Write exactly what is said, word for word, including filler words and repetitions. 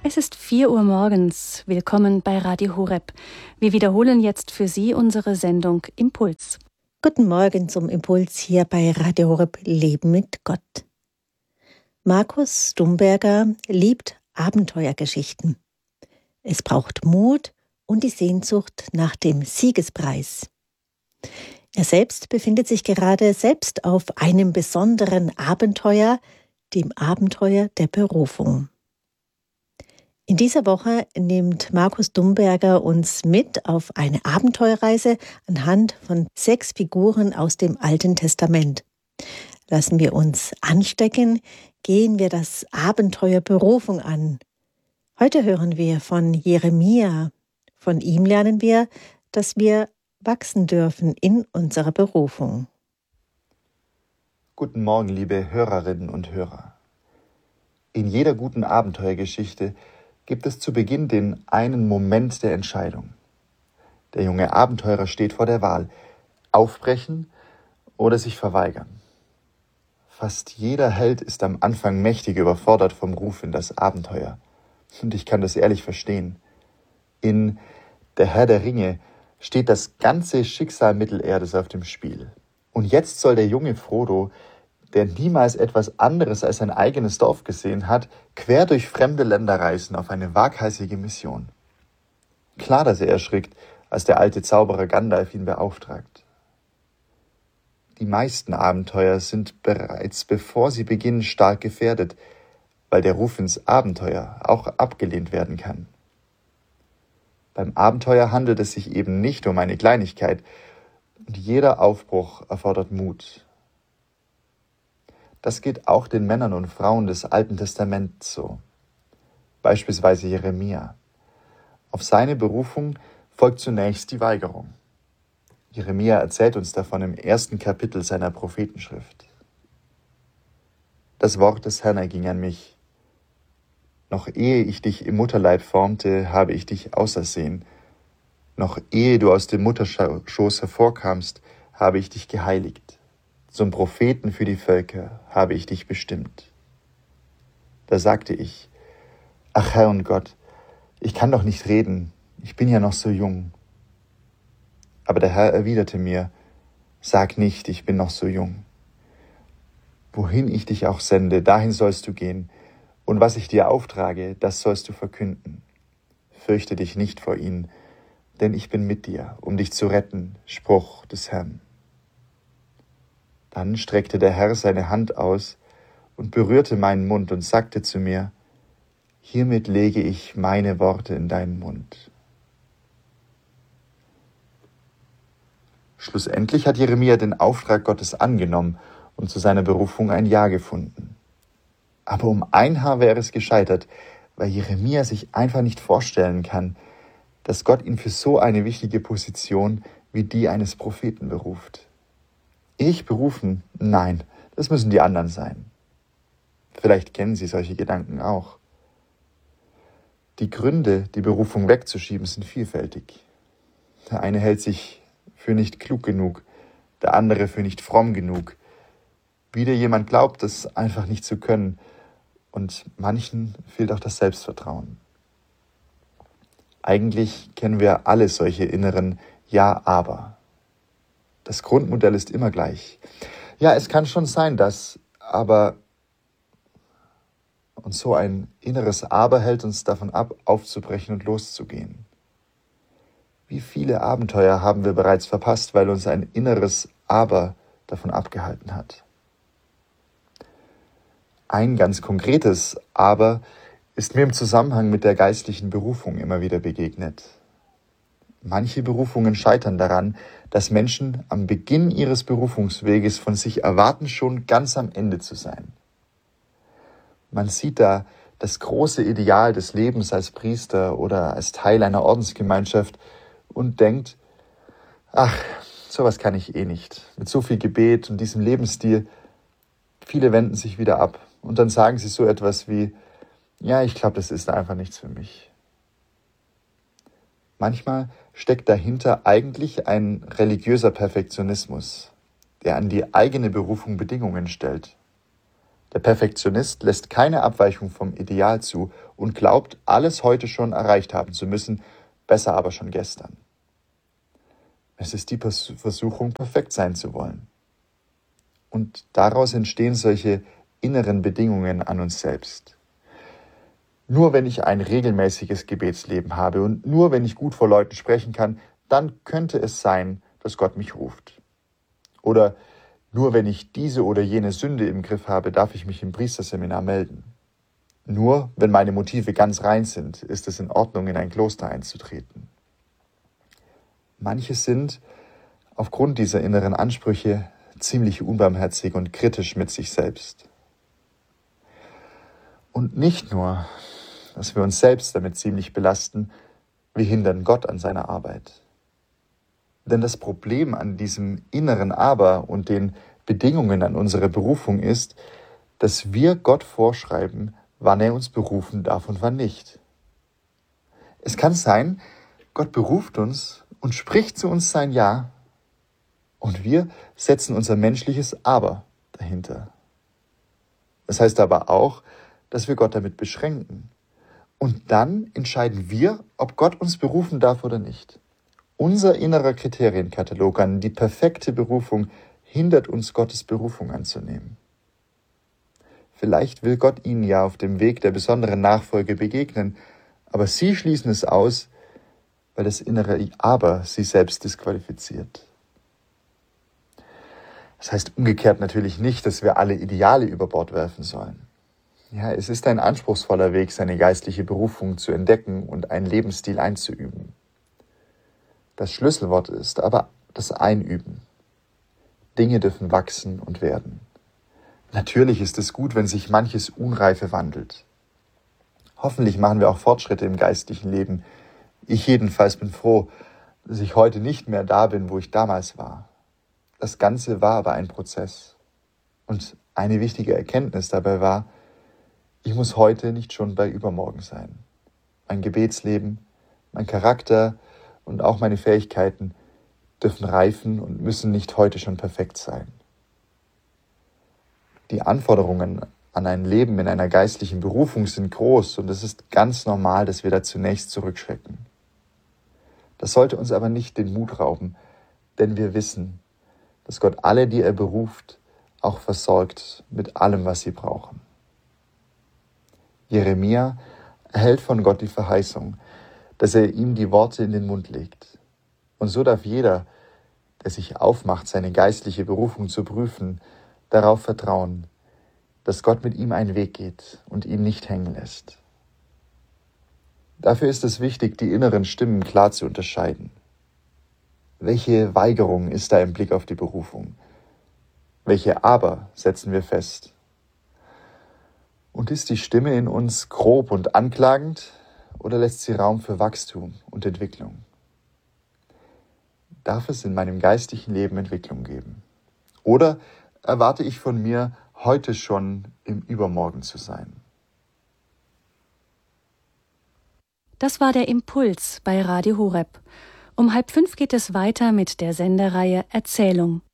Es ist vier Uhr morgens. Willkommen bei Radio Horeb. Wir wiederholen jetzt für Sie unsere Sendung Impuls. Guten Morgen zum Impuls hier bei Radio Horeb Leben mit Gott. Markus Stumberger liebt Abenteuergeschichten. Es braucht Mut und die Sehnsucht nach dem Siegespreis. Er selbst befindet sich gerade selbst auf einem besonderen Abenteuer, dem Abenteuer der Berufung. In dieser Woche nimmt Markus Stumberger uns mit auf eine Abenteuerreise anhand von sechs Figuren aus dem Alten Testament. Lassen wir uns anstecken, gehen wir das Abenteuer Berufung an. Heute hören wir von Jeremia. Von ihm lernen wir, dass wir wachsen dürfen in unserer Berufung. Guten Morgen, liebe Hörerinnen und Hörer. In jeder guten Abenteuergeschichte gibt es zu Beginn den einen Moment der Entscheidung. Der junge Abenteurer steht vor der Wahl: aufbrechen oder sich verweigern. Fast jeder Held ist am Anfang mächtig überfordert vom Ruf in das Abenteuer. Und ich kann das ehrlich verstehen. In Der Herr der Ringe steht das ganze Schicksal Mittelerdes auf dem Spiel. Und jetzt soll der junge Frodo, der niemals etwas anderes als sein eigenes Dorf gesehen hat, quer durch fremde Länder reisen auf eine waghalsige Mission. Klar, dass er erschrickt, als der alte Zauberer Gandalf ihn beauftragt. Die meisten Abenteuer sind bereits, bevor sie beginnen, stark gefährdet, weil der Ruf ins Abenteuer auch abgelehnt werden kann. Beim Abenteuer handelt es sich eben nicht um eine Kleinigkeit, und jeder Aufbruch erfordert Mut. Das geht auch den Männern und Frauen des Alten Testaments so. Beispielsweise Jeremia. Auf seine Berufung folgt zunächst die Weigerung. Jeremia erzählt uns davon im ersten Kapitel seiner Prophetenschrift. Das Wort des Herrn erging an mich. Noch ehe ich dich im Mutterleib formte, habe ich dich ausersehen. Noch ehe du aus dem Mutterschoß hervorkamst, habe ich dich geheiligt. Zum Propheten für die Völker habe ich dich bestimmt. Da sagte ich: Ach Herr und Gott, ich kann doch nicht reden, ich bin ja noch so jung. Aber der Herr erwiderte mir: Sag nicht, ich bin noch so jung. Wohin ich dich auch sende, dahin sollst du gehen, und was ich dir auftrage, das sollst du verkünden. Fürchte dich nicht vor ihnen, denn ich bin mit dir, um dich zu retten, Spruch des Herrn. Dann streckte der Herr seine Hand aus und berührte meinen Mund und sagte zu mir: Hiermit lege ich meine Worte in deinen Mund. Schlussendlich hat Jeremia den Auftrag Gottes angenommen und zu seiner Berufung ein Ja gefunden. Aber um ein Haar wäre es gescheitert, weil Jeremia sich einfach nicht vorstellen kann, dass Gott ihn für so eine wichtige Position wie die eines Propheten beruft. Ich berufen? Nein, das müssen die anderen sein. Vielleicht kennen Sie solche Gedanken auch. Die Gründe, die Berufung wegzuschieben, sind vielfältig. Der eine hält sich für nicht klug genug, der andere für nicht fromm genug. Wieder jemand glaubt, es einfach nicht zu können, und manchen fehlt auch das Selbstvertrauen. Eigentlich kennen wir alle solche inneren Ja-Aber. Das Grundmodell ist immer gleich. Ja, es kann schon sein, dass, aber, und so ein inneres Aber hält uns davon ab, aufzubrechen und loszugehen. Wie viele Abenteuer haben wir bereits verpasst, weil uns ein inneres Aber davon abgehalten hat? Ein ganz konkretes Aber ist mir im Zusammenhang mit der geistlichen Berufung immer wieder begegnet. Manche Berufungen scheitern daran, dass Menschen am Beginn ihres Berufungsweges von sich erwarten, schon ganz am Ende zu sein. Man sieht da das große Ideal des Lebens als Priester oder als Teil einer Ordensgemeinschaft und denkt: Ach, sowas kann ich eh nicht. Mit so viel Gebet und diesem Lebensstil. Viele wenden sich wieder ab und dann sagen sie so etwas wie: Ja, ich glaube, das ist einfach nichts für mich. Manchmal steckt dahinter eigentlich ein religiöser Perfektionismus, der an die eigene Berufung Bedingungen stellt. Der Perfektionist lässt keine Abweichung vom Ideal zu und glaubt, alles heute schon erreicht haben zu müssen, besser aber schon gestern. Es ist die Versuchung, perfekt sein zu wollen. Und daraus entstehen solche inneren Bedingungen an uns selbst. Nur wenn ich ein regelmäßiges Gebetsleben habe und nur wenn ich gut vor Leuten sprechen kann, dann könnte es sein, dass Gott mich ruft. Oder nur wenn ich diese oder jene Sünde im Griff habe, darf ich mich im Priesterseminar melden. Nur wenn meine Motive ganz rein sind, ist es in Ordnung, in ein Kloster einzutreten. Manche sind aufgrund dieser inneren Ansprüche ziemlich unbarmherzig und kritisch mit sich selbst. Und nicht nur, dass wir uns selbst damit ziemlich belasten, wir hindern Gott an seiner Arbeit. Denn das Problem an diesem inneren Aber und den Bedingungen an unserer Berufung ist, dass wir Gott vorschreiben, wann er uns berufen darf und wann nicht. Es kann sein, Gott beruft uns und spricht zu uns sein Ja, und wir setzen unser menschliches Aber dahinter. Das heißt aber auch, dass wir Gott damit beschränken. Und dann entscheiden wir, ob Gott uns berufen darf oder nicht. Unser innerer Kriterienkatalog an die perfekte Berufung hindert uns, Gottes Berufung anzunehmen. Vielleicht will Gott Ihnen ja auf dem Weg der besonderen Nachfolge begegnen, aber Sie schließen es aus, weil das innere Aber Sie selbst disqualifiziert. Das heißt umgekehrt natürlich nicht, dass wir alle Ideale über Bord werfen sollen. Ja, es ist ein anspruchsvoller Weg, seine geistliche Berufung zu entdecken und einen Lebensstil einzuüben. Das Schlüsselwort ist aber das Einüben. Dinge dürfen wachsen und werden. Natürlich ist es gut, wenn sich manches Unreife wandelt. Hoffentlich machen wir auch Fortschritte im geistlichen Leben. Ich jedenfalls bin froh, dass ich heute nicht mehr da bin, wo ich damals war. Das Ganze war aber ein Prozess. Und eine wichtige Erkenntnis dabei war, ich muss heute nicht schon bei übermorgen sein. Mein Gebetsleben, mein Charakter und auch meine Fähigkeiten dürfen reifen und müssen nicht heute schon perfekt sein. Die Anforderungen an ein Leben in einer geistlichen Berufung sind groß und es ist ganz normal, dass wir da zunächst zurückschrecken. Das sollte uns aber nicht den Mut rauben, denn wir wissen, dass Gott alle, die er beruft, auch versorgt mit allem, was sie brauchen. Jeremia erhält von Gott die Verheißung, dass er ihm die Worte in den Mund legt. Und so darf jeder, der sich aufmacht, seine geistliche Berufung zu prüfen, darauf vertrauen, dass Gott mit ihm einen Weg geht und ihn nicht hängen lässt. Dafür ist es wichtig, die inneren Stimmen klar zu unterscheiden. Welche Weigerung ist da im Blick auf die Berufung? Welche Aber setzen wir fest? Und ist die Stimme in uns grob und anklagend oder lässt sie Raum für Wachstum und Entwicklung? Darf es in meinem geistlichen Leben Entwicklung geben? Oder erwarte ich von mir, heute schon im Übermorgen zu sein? Das war der Impuls bei Radio Horeb. Um halb fünf geht es weiter mit der Sendereihe Erzählung.